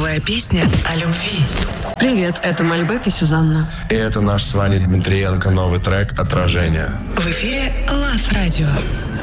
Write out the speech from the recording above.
Новая песня о любви. Привет, это Мальбек и Сюзанна. И это наш с вами Дмитриенко новый трек «Отражение». В эфире Love Radio.